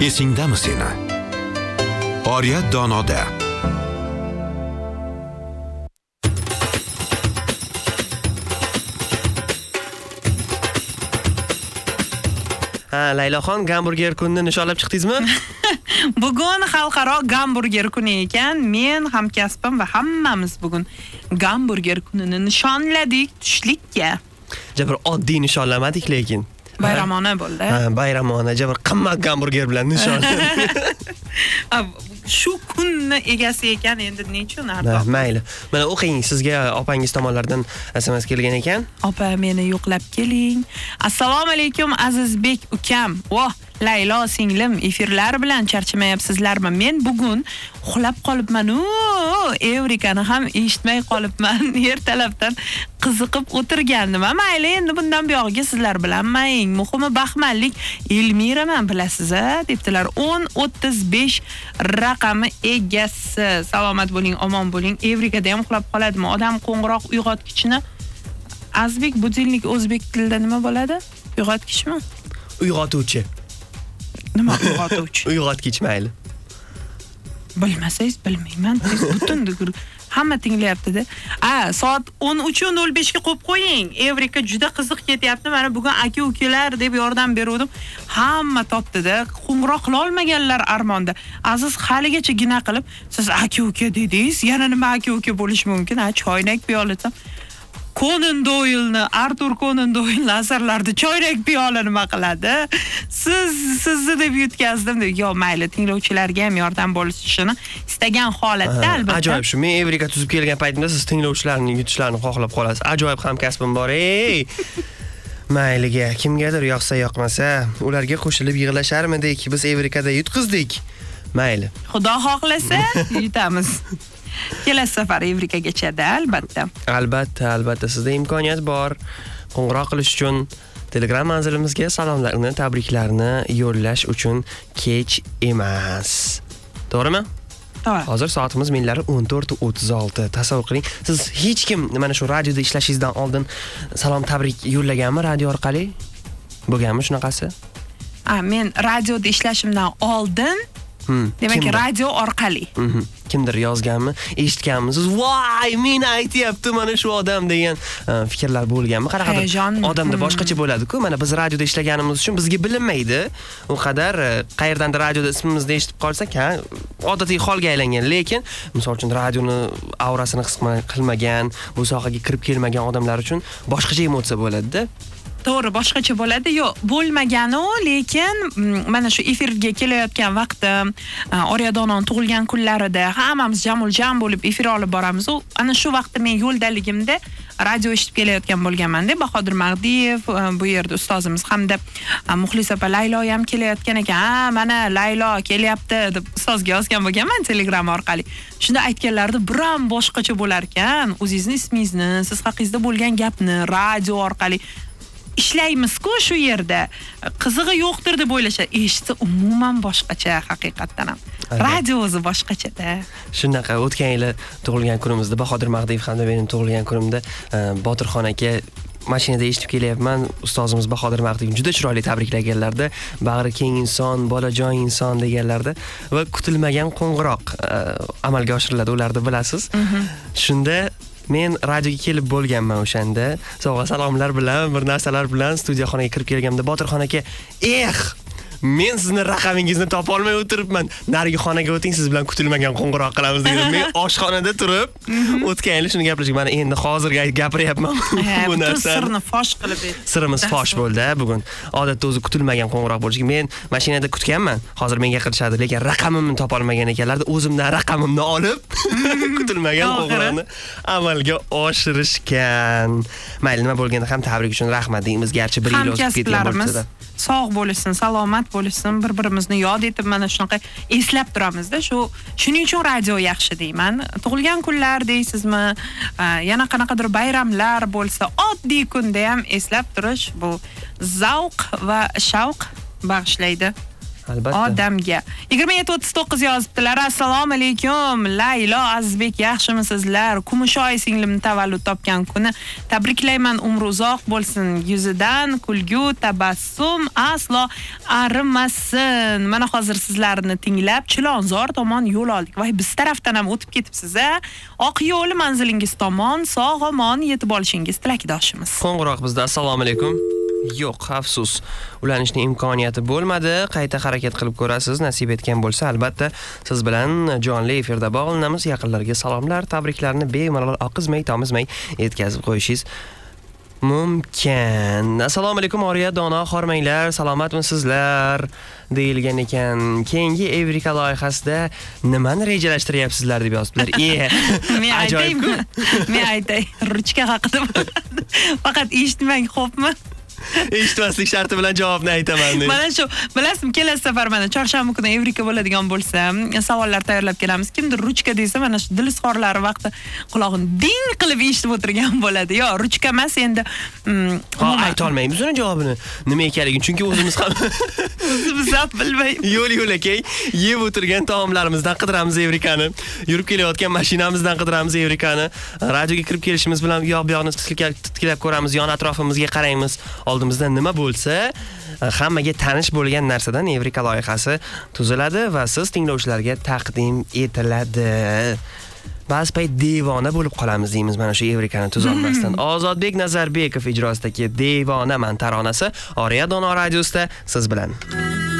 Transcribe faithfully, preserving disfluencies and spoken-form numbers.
Esingdami seni? Oriyat donoda. Ha, Layloxon, gamburger kunini nishonlab chiqdingizmi? Bugun xalqaro gamburger kuni ekan. Men, hamkasbim va hammamiz bugun gamburger kunini nishonladik tushlikka. Jabr oddiy nishonlamadik lekin. Bayramona bo'ldi. Ha, bayramona, jabr qimmat gamburger bilan nishonladik. Shu kunni egasi ekan, endi nechun ardoq. Mayli. Mana o'qing, sizga opangiz tomonlardan S M S kelgan ekan. Opa, meni yo'qlab keling. Assalomu alaykum Azizbek ukam. Voh, Laylo singlim, efirlar bilan charchamayapsizlarmi? Men bugun uxlab qolibman. Evrikani ham eshitmay qolibman. Ertalabdan qiziqib o'tirgandim. Mayli, endi bundan buyog'iga sizlar bilan maying. Muhimi baxmallik. Elmiraman, bilasiz-a, debdilar. o'n o'ttiz besh raqami egasi. Salomat bo'ling, omon bo'ling. Evrikada ham uxlab qoladimi? Odam qo'ng'iroq uyg'otgichini Azbek budilnik o'zbek tilida nima bo'ladi? Uyg'otgichmi? Uyg'otuvchi. Nima uyg'otuvchi? Uyg'otgich mayli. Bilmasangiz bilmayman. Siz butun hamma tinglayapti-da. A, soat o'n uch nol besh ga qo'yib qo'ying. Evrika juda qiziq ketyapti. Mana bugun aka-ukalar deb yordam beruvdim. Hamma topdi-da. Qo'ng'iroq qila olmaganlar Armonda. Aziz haligacha gina qilib, siz aka-uka dedingiz, yana nima aka-uka bo'lish mumkin? Ha, choynak piyolasam. Conan Doyle'ni, Arthur Conan Doyle asarlarida choynak piyola nima qiladi? Siz sizni deb yutkazdim deb. Yo, mayli, tinglovchilarga ham yordam bo'lishini istagan holatda albatta. Ajoyib shu. Men Evrika tuzib kelgan paytimda siz tinglovchilarning yutishlarini xohlab qolasiz. Ajoyib hamkasbim bor. Ey! Mayliga, kimgadir yoqsa yoqmasa, ularga qo'shilib yig'lasharmidik. Biz Evrikada yutqizdik. Mayli. Xudo xohlasa, yutamiz. Kelasi safar Evrikagacha-da, albatta. Albatta, albatta, sizda imkoniyat bor. Qo'ng'iroq qilish uchun Telegram manzilimizga salomlarni, tabriklarni yo'llash uchun kech emas. To'g'rimi? To'g'ri. Hozir soatimiz minlari o'n to'rt o'ttiz olti. Tasavvur qiling, siz hech kim mana shu radioda ishlashingizdan oldin salom, tabrik yo'llaganmi radio orqali? Bo'lganmi shunaqasi? A, men radioda ishlashimdan oldin Hmm, demak, kimdir? radio orqali. Mhm. Kimdir yozganmi, eshitganmisiz? Voy, meni aytyapti mana shu odam degan uh, fikrlar bo'lganmi? Qanaqadir odamda boshqacha bo'ladi-ku. Mana biz radioda ishlaganimiz uchun bizga bilinmaydi. U qadar uh, qayerdandir radioda ismimizni eshitib qolsak, ha, odatiy holga aylangan. Lekin, misol uchun radioni aurasini his qilmagan, bu sohaga kirib kelmagan odamlar uchun boshqacha emotsiya bo'ladi-da. To'g'ri, boshqacha bo'ladi. Yo'q, bo'lmagani, lekin mana shu efirga kelayotgan vaqtim, Oriyadonon tug'ilgan kunlarida hammamiz jamul-jam bo'lib efir olib boramiz. U ana shu vaqtda men yo'ldaligimda radio eshitib kelayotgan bo'lganman-da. Bahodir Mag'diyev, bu yerda ustozimiz hamda Muxlis opa Laylo ham kelayotgan ekan. Ha, mana Laylo kelyapti deb ustozga yozgan bo'lganman Telegram orqali. Shunda aytganlarida biram boshqacha bo'lar ekan. O'zingizning ismingizni, siz haqingizda bo'lgan gapni radio orqali ishlaymiz-ku shu yerda. Qizig'i yo'qdir deb o'ylashadi. Eshitsa umuman boshqacha haqiqatdan ham. Radio o'zi boshqacha-da. Shunaqa o'tgan yili tug'ilgan kunimizda Bahodir Mag'diyev hamda mening tug'ilgan kunimda Botirxon aka mashinada eshitib kelyapman. Ustozimiz Bahodir Mag'diyev juda chiroyli tabriklaganlarda, bag'ri keng inson, bolajon inson deganlarda va kutilmagan qo'ng'iroq amalga oshiriladi, ularni bilasiz. Shunda men radioga kelib bo'lganman o'shanda. Sovg'a salomlar bilan, bir narsalar bilan studiya xonaga kirib kelganimda Botirxon aka, "Eh, men sizni raqamingizni topa olmay o'tiribman. Narigi xonaga o'ting, siz bilan kutilmagan qo'ng'iroq qilamiz" dedim. Men oshxonada turib, o'tgan yil shuni gaplashdik. Mana endi hozir gapiryapman bu narsani. Sirni fosh qilib edi. Sirimiz fosh bo'ldi bugun. Odatda o'zi kutilmagan qo'ng'iroq bo'lishi. Men mashinada kutganman. Hozir menga qilishadi, lekin raqamimni topa olmagan ekanlarda, o'zimdan raqamimni olib kutilmagan qo'ng'iroqni amalga oshirishgan. Mayli, nima bo'lganda ham tabrik uchun rahmat deymiz. Garchi bir yil o'tib ketgan bo'lsa-da. Sog' bo'lishsin, salomat bo'lishsin, bir-birimizni yod etib mana shunaqa eslab turamizda. Shu shuning uchun radio yaxshi deyman. Tug'ilgan kunlar deysizmi, yana qanaqadir bayramlar bo'lsa, oddiy kunda ham eslab turish bu zavq va shavq bag'ishlaydi. Albatta. Odamga. yigirma yetti o'ttiz to'qqiz yozibdilar. Assalomu alaykum. Laylo Azizbek, yaxshimisizlar? Kumushoy singlimni tavallud topgan kuni tabriklayman. Umri uzoq bo'lsin. Yuzidan kulgu, tabassum aslo arimasin. Mana hozir sizlarni tinglab Chilonzor tomon yo'l oldik. Voy, biz tarafdan ham o'tib ketibsiz a. Oq yo'li manzilingiz tomon sog'-omon yetib olishingiz tilakdoshimiz. Qo'ng'iroq bizda. Assalomu alaykum. Yo'q, afsus. Ulanishning imkoniyati bo'lmadi. Qayta harakat qilib ko'rasiz. Nasib etgan bo'lsa, albatta siz bilan jonli efirda bog'lanamiz. Yaqinlarga salomlar, tabriklarni bemalol oqizmay, tomizmay yetkazib qo'yishingiz mumkin. Assalomu alaykum Oriya, Dono, hormanglar, salomatmisizlar deyilgan ekan. Keyingi Evrika loyihasida nimani rejalashtiryapsizlar deb yozibdilar. E, men aytaymi? Men aytay. Ruchka haqida. Faqat eshitmang, xo'pmi? Eshitmaslik sharti bilan javobni aytaman. Mana shu, bilasizmi, kelasi safar mana chorshanba kuni Evrika bo'ladigan bo'lsa, savollar tayyorlab kelamiz. Kimdir ruchka desa, mana shu dilizxorlari vaqti qulog'ini ding qilib eshitib o'tirgan bo'ladi. Yo, ruchka emas endi. Ha, ayta olmaymiz uni javobini. Nima ekanligini, chunki o'zimiz ham o'zimiz ham bilmaymiz. Yo'l yo'lakay yeb o'tirgan taomlarimizdan qidiramiz Evrikani. Yurib kelayotgan mashinamizdan qidiramiz Evrikani. Radioga kirib kelishimiz bilan u yoq bu yoqni titkilab ko'ramiz, yon atrofimizga qaraymiz. Oldimizda nima bo'lsa, hammaga tanish bo'lgan narsadan Evrika loyihasi tuziladi va siz tinglovchilarga taqdim etiladi. Ba'zi payt devona bo'lib qolamiz deymiz mana shu Evrikani tuzolmasdan. Ozodbek Nazarbekov ijrosidagi Devonaman taronasi Oriya Dono radiosida siz bilan.